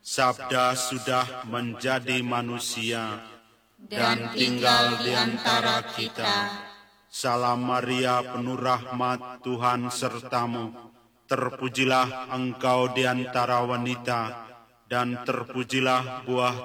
Sabda sudah menjadi manusia dan tinggal di antara kita. Salam Maria, penuh rahmat, Tuhan sertamu. Terpujilah engkau di antara wanita, dan terpujilah buah